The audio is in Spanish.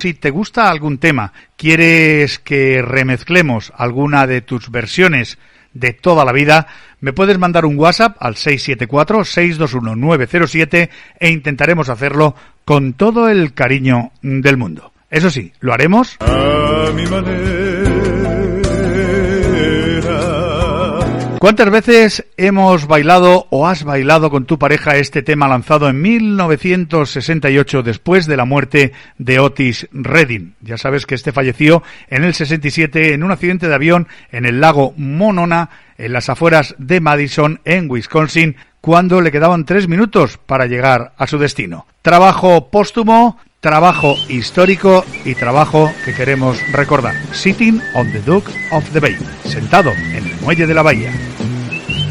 Si te gusta algún tema, quieres que remezclemos alguna de tus versiones de toda la vida, me puedes mandar un WhatsApp al 674-621-907 e intentaremos hacerlo con todo el cariño del mundo. Eso sí, lo haremos a mi manera. ¿Cuántas veces hemos bailado o has bailado con tu pareja este tema lanzado en 1968 después de la muerte de Otis Redding? Ya sabes que este falleció en el 67 en un accidente de avión en el lago Monona, en las afueras de Madison, en Wisconsin, cuando le quedaban 3 minutos para llegar a su destino. Trabajo póstumo, trabajo histórico y trabajo que queremos recordar. Sitting on the Dock of the Bay, sentado en el muelle de la bahía.